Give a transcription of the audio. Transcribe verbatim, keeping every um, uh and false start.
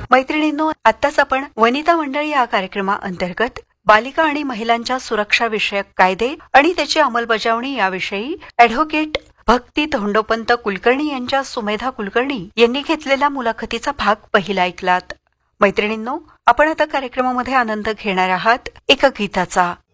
मैत्रिणींनो, आत्ताच आपण वनिता मंडळी या कार्यक्रमाअंतर्गत बालिका आणि महिलांच्या सुरक्षा विषयक कायदे आणि त्याची अंमलबजावणी याविषयी ॲडव्होकेट भक्ती धोंडोपंत कुलकर्णी यांच्या सुमेधा कुलकर्णी यांनी घेतलेल्या मुलाखतीचा भाग पहिला ऐकलात. मैत्रिणींनो, आपण आता कार्यक्रमामध्ये आनंद घेणार आहात एका गीताचा.